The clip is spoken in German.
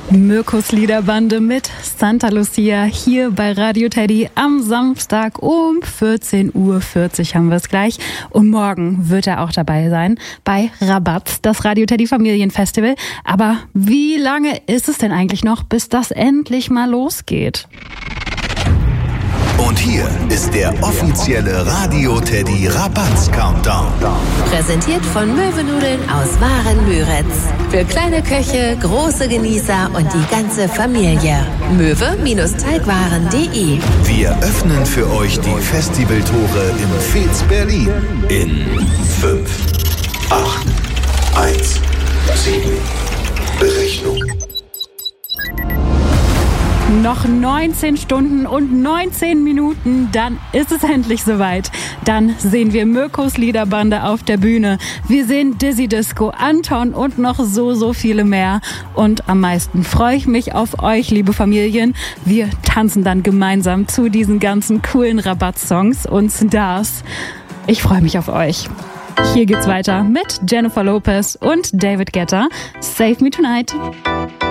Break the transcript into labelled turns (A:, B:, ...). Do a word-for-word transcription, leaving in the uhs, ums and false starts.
A: Mirkos Liederbande mit Santa Lucia hier bei Radio Teddy am Samstag um vierzehn Uhr vierzig haben wir es gleich. Und morgen wird er auch dabei sein bei Rabatz, das Radio Teddy Familienfestival. Aber wie lange ist es denn eigentlich noch, bis das endlich mal losgeht?
B: Und hier ist der offizielle Radio Teddy Rabatz Countdown.
C: Präsentiert von Möwennudeln aus Waren-Müritz. Für kleine Köche, große Genießer und die ganze Familie. möwe-teigwaren punkt de.
B: Wir öffnen für euch die Festivaltore im Fez Berlin in fünf, acht, eins, sieben. Berechnung.
A: Noch neunzehn Stunden und neunzehn Minuten, dann ist es endlich soweit. Dann sehen wir Mirkos Liederbande auf der Bühne. Wir sehen Dizzy Disco, Anton und noch so, so viele mehr. Und am meisten freue ich mich auf euch, liebe Familien. Wir tanzen dann gemeinsam zu diesen ganzen coolen Rabatz-Songs und Stars. Ich freue mich auf euch. Hier geht's weiter mit Jennifer Lopez und David Guetta. Save Me Tonight.